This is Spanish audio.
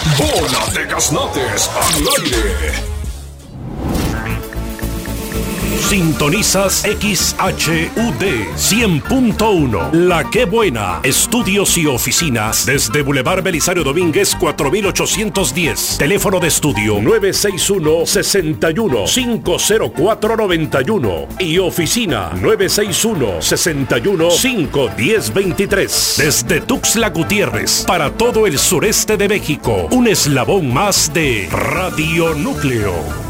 Bola de Gaznates al aire. Sintonizas XHUD 100.1 La Que Buena. Estudios y oficinas desde Boulevard Belisario Domínguez 4810. Teléfono de estudio 961-61-50491 y oficina 961-61-51023. Desde Tuxtla Gutiérrez para todo el sureste de México. Un eslabón más de Radio Núcleo.